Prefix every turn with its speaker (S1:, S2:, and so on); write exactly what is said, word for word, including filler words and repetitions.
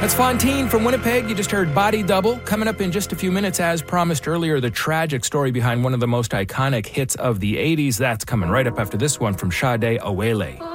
S1: That's Fontaine from Winnipeg. You just heard Body Double. Coming up in just a few minutes, as promised earlier, the tragic story behind one of the most iconic hits of the eighties. That's coming right up after this one from Sade Awele.